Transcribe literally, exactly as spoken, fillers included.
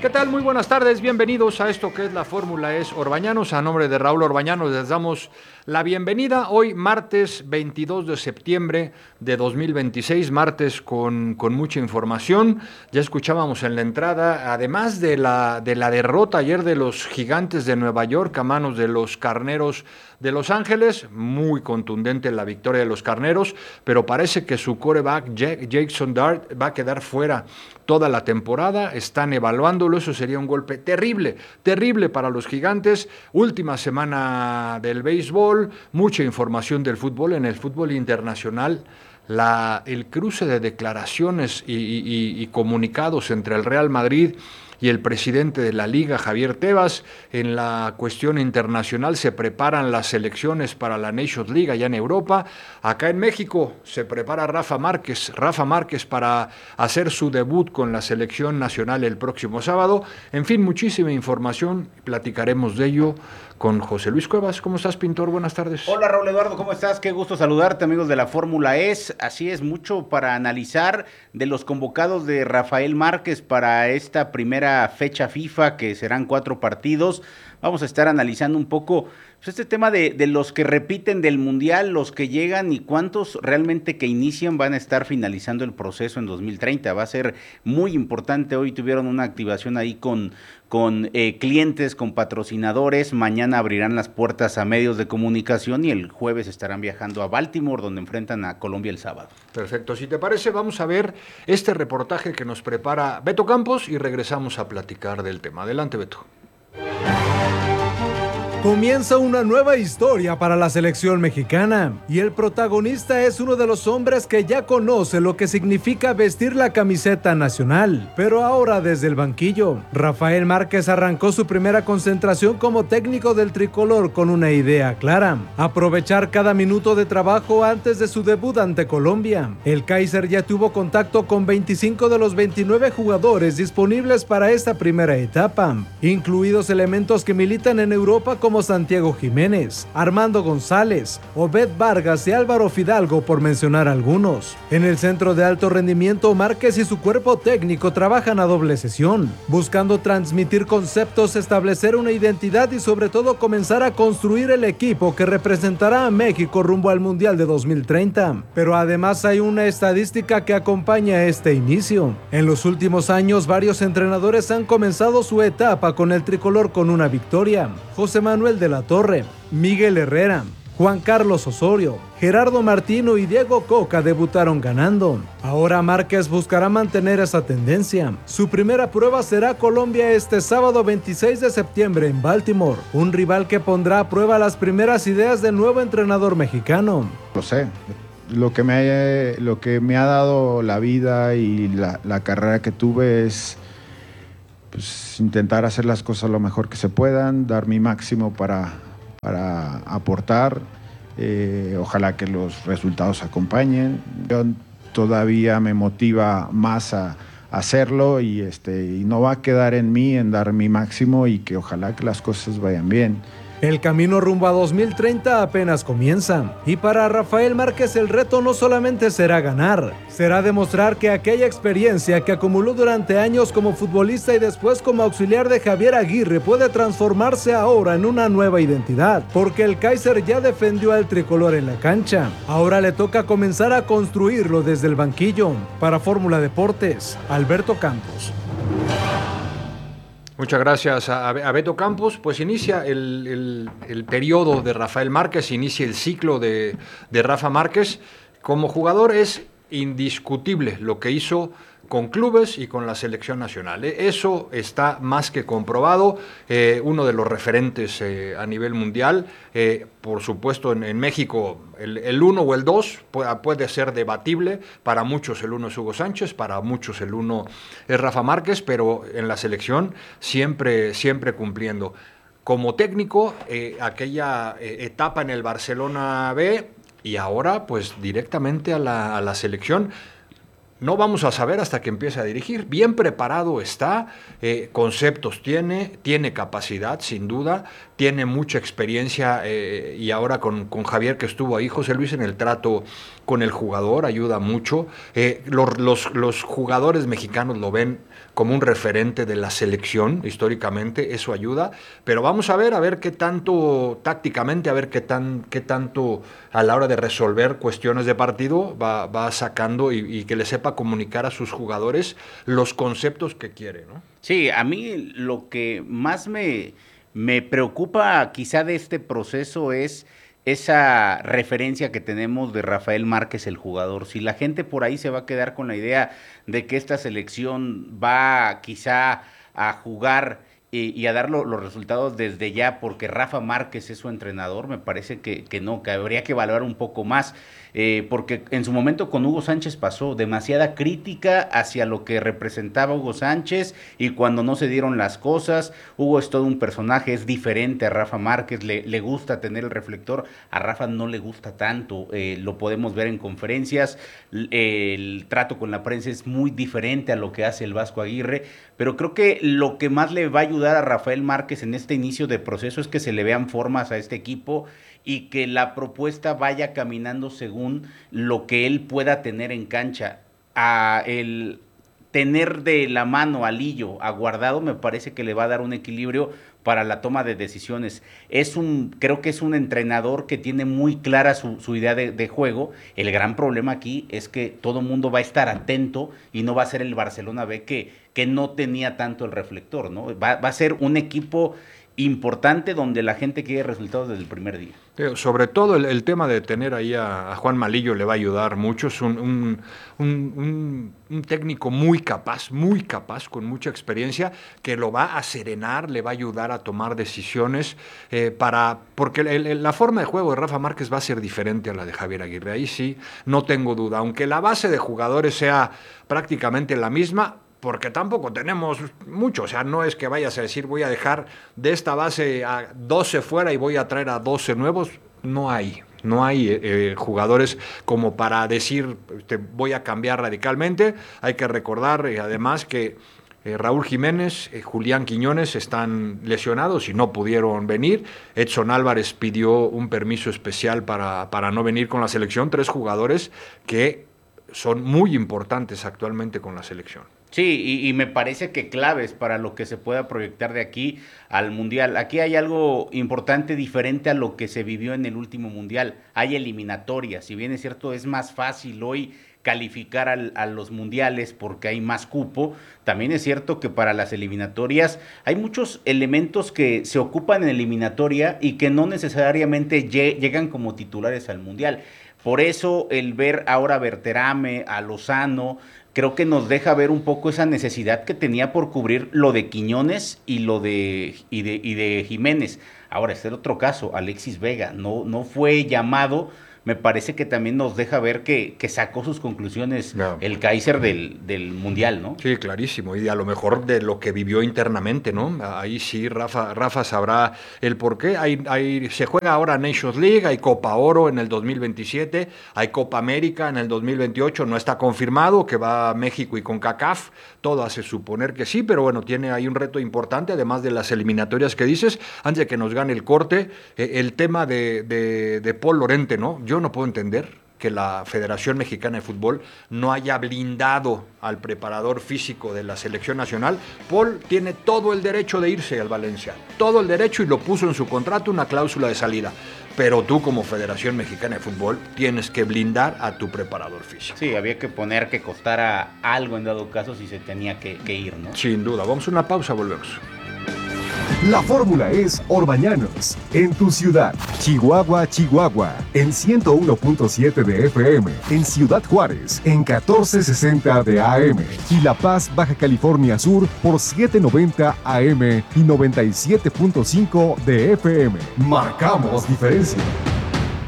¿Qué tal? Muy buenas tardes, bienvenidos a esto que es la Fórmula E S Orbañanos. A nombre de Raúl Orbañanos les damos la bienvenida hoy martes veintidós de septiembre de dos mil veintiséis, martes con, con mucha información. Ya escuchábamos en la entrada, además de la, de la derrota ayer de los Gigantes de Nueva York a manos de los Carneros de Los Ángeles, muy contundente la victoria de los Carneros, pero parece que su quarterback Jackson Dart va a quedar fuera toda la temporada. Están evaluándolo, eso sería un golpe terrible, terrible para los Gigantes. Última semana del béisbol, mucha información del fútbol. En el fútbol internacional, la, el cruce de declaraciones y, y, y comunicados entre el Real Madrid y el presidente de la Liga, Javier Tebas. En la cuestión internacional se preparan las selecciones para la Nations League allá en Europa. Acá en México se prepara Rafa Márquez, Rafa Márquez para hacer su debut con la selección nacional el próximo sábado. En fin, muchísima información, platicaremos de ello con José Luis Cuevas. ¿Cómo estás, pintor? Buenas tardes. Hola, Raúl Eduardo, ¿cómo estás? Qué gusto saludarte, amigos de la Fórmula E S. Así es, mucho para analizar de los convocados de Rafael Márquez para esta primera fecha FIFA, que serán cuatro partidos. Vamos a estar analizando un poco pues, este tema de, de los que repiten del Mundial, los que llegan y cuántos realmente que inician van a estar finalizando el proceso en dos mil treinta. Va a ser muy importante. Hoy tuvieron una activación ahí con, con eh, clientes, con patrocinadores. Mañana abrirán las puertas a medios de comunicación y el jueves estarán viajando a Baltimore, donde enfrentan a Colombia el sábado. Perfecto. Si te parece, vamos a ver este reportaje que nos prepara Beto Campos y regresamos a platicar del tema. Adelante, Beto. Comienza una nueva historia para la selección mexicana y el protagonista es uno de los hombres que ya conoce lo que significa vestir la camiseta nacional, pero ahora desde el banquillo. Rafael Márquez arrancó su primera concentración como técnico del tricolor con una idea clara: aprovechar cada minuto de trabajo antes de su debut ante Colombia. El Kaiser ya tuvo contacto con veinticinco de los veintinueve jugadores disponibles para esta primera etapa, incluidos elementos que militan en Europa como como Santiago Jiménez, Armando González, Obed Vargas y Álvaro Fidalgo, por mencionar algunos. En el centro de alto rendimiento, Márquez y su cuerpo técnico trabajan a doble sesión, buscando transmitir conceptos, establecer una identidad y sobre todo comenzar a construir el equipo que representará a México rumbo al Mundial de dos mil treinta. Pero además hay una estadística que acompaña este inicio. En los últimos años, varios entrenadores han comenzado su etapa con el tricolor con una victoria. José Manuel de la Torre, Miguel Herrera, Juan Carlos Osorio, Gerardo Martino y Diego Coca debutaron ganando. Ahora Márquez buscará mantener esa tendencia. Su primera prueba será Colombia este sábado veintiséis de septiembre en Baltimore, un rival que pondrá a prueba las primeras ideas del nuevo entrenador mexicano. Lo sé, lo que me ha, lo que me ha dado la vida y la, la carrera que tuve es pues, intentar hacer las cosas lo mejor que se puedan, dar mi máximo para, para aportar, eh, ojalá que los resultados acompañen. Yo todavía me motiva más a, a hacerlo y, este, y no va a quedar en mí en dar mi máximo y que ojalá que las cosas vayan bien. El camino rumbo a dos mil treinta apenas comienza, y para Rafael Márquez el reto no solamente será ganar, será demostrar que aquella experiencia que acumuló durante años como futbolista y después como auxiliar de Javier Aguirre puede transformarse ahora en una nueva identidad, porque el Kaiser ya defendió al tricolor en la cancha. Ahora le toca comenzar a construirlo desde el banquillo. Para Fórmula Deportes, Alberto Campos. Muchas gracias a, a Beto Campos. Pues inicia el, el, el periodo de Rafael Márquez, inicia el ciclo de, de Rafa Márquez. Como jugador es indiscutible lo que hizo con clubes y con la selección nacional. Eso está más que comprobado. Eh, uno de los referentes eh, a nivel mundial. Eh, por supuesto, en, en México el, el uno o el dos puede, puede ser debatible. Para muchos el uno es Hugo Sánchez, para muchos el uno es Rafa Márquez, pero en la selección siempre, siempre cumpliendo. Como técnico, eh, aquella eh, etapa en el Barcelona B y ahora pues directamente a la, a la selección. No vamos a saber hasta que empiece a dirigir. Bien preparado está, eh, conceptos tiene, tiene capacidad sin duda, tiene mucha experiencia eh, y ahora con, con Javier que estuvo ahí, José Luis, en el trato con el jugador, ayuda mucho. Eh, los, los, los jugadores mexicanos lo ven como un referente de la selección históricamente, eso ayuda, pero vamos a ver, a ver qué tanto tácticamente, a ver qué, tan, qué tanto a la hora de resolver cuestiones de partido va, va sacando y, y que le sepa comunicar a sus jugadores los conceptos que quiere, ¿no? Sí, a mí lo que más me, me preocupa quizá de este proceso es esa referencia que tenemos de Rafael Márquez, el jugador. Si la gente por ahí se va a quedar con la idea de que esta selección va quizá a jugar y, y a dar lo, los resultados desde ya porque Rafa Márquez es su entrenador, me parece que, que no, que habría que valorar un poco más. Eh, porque en su momento con Hugo Sánchez pasó demasiada crítica hacia lo que representaba Hugo Sánchez y cuando no se dieron las cosas, Hugo es todo un personaje, es diferente a Rafa Márquez, le, le gusta tener el reflector, a Rafa no le gusta tanto, eh, lo podemos ver en conferencias, el trato con la prensa es muy diferente a lo que hace el Vasco Aguirre, pero creo que lo que más le va a ayudar a Rafael Márquez en este inicio de proceso es que se le vean formas a este equipo y que la propuesta vaya caminando según lo que él pueda tener en cancha. A el tener de la mano a Lillo, a Guardado, me parece que le va a dar un equilibrio para la toma de decisiones. Es un, creo que es un entrenador que tiene muy clara su, su idea de, de juego. El gran problema aquí es que todo el mundo va a estar atento y no va a ser el Barcelona B que, que no tenía tanto el reflector, ¿no? Va, va a ser un equipo importante donde la gente quiere resultados desde el primer día. Sobre todo el, el tema de tener ahí a, a Juan Malillo le va a ayudar mucho, es un, un, un, un, un técnico muy capaz, muy capaz, con mucha experiencia, que lo va a serenar, le va a ayudar a tomar decisiones, eh, para porque el, el, la forma de juego de Rafa Márquez va a ser diferente a la de Javier Aguirre, ahí sí, no tengo duda, aunque la base de jugadores sea prácticamente la misma, porque tampoco tenemos mucho, o sea, no es que vayas a decir voy a dejar de esta base a doce fuera y voy a traer a doce nuevos, no hay, no hay eh, jugadores como para decir te voy a cambiar radicalmente. Hay que recordar eh, además que eh, Raúl Jiménez, eh, Julián Quiñones están lesionados y no pudieron venir. Edson Álvarez pidió un permiso especial para, para no venir con la selección, tres jugadores que son muy importantes actualmente con la selección. Sí, y, y me parece que claves para lo que se pueda proyectar de aquí al Mundial. Aquí hay algo importante, diferente a lo que se vivió en el último Mundial. Hay eliminatorias, si bien es cierto, es más fácil hoy calificar al, a los mundiales porque hay más cupo, también es cierto que para las eliminatorias hay muchos elementos que se ocupan en eliminatoria y que no necesariamente lle- llegan como titulares al Mundial. Por eso el ver ahora a Berterame, a Lozano, creo que nos deja ver un poco esa necesidad que tenía por cubrir lo de Quiñones y lo de, y de, y de Jiménez. Ahora, este es el otro caso, Alexis Vega, no, no fue llamado, me parece que también nos deja ver que, que sacó sus conclusiones no. el Kaiser del, del Mundial, ¿no? Sí, clarísimo, y a lo mejor de lo que vivió internamente, ¿no? Ahí sí Rafa, Rafa sabrá el por qué. Hay, hay, se juega ahora Nations League, hay Copa Oro en el dos mil veintisiete, hay Copa América en el dos mil veintiocho, no está confirmado que va a México y CONCACAF, todo hace suponer que sí, pero bueno, tiene ahí un reto importante, además de las eliminatorias que dices. Antes de que nos gane el corte, eh, el tema de, de, de Paul Lorente, ¿no? Yo no puedo entender que la Federación Mexicana de Fútbol no haya blindado al preparador físico de la selección nacional. Paul tiene todo el derecho de irse al Valencia, todo el derecho, y lo puso en su contrato una cláusula de salida. Pero tú como Federación Mexicana de Fútbol tienes que blindar a tu preparador físico. Sí, había que poner que costara algo en dado caso si se tenía que, que ir, ¿no? Sin duda. Vamos a una pausa, volvemos. La fórmula es Orbañanos, en tu ciudad. Chihuahua, Chihuahua, en ciento uno punto siete de F M. En Ciudad Juárez, en catorce sesenta de A M. Y La Paz, Baja California Sur, por setecientos noventa A M y noventa y siete punto cinco de F M. Marcamos diferencia.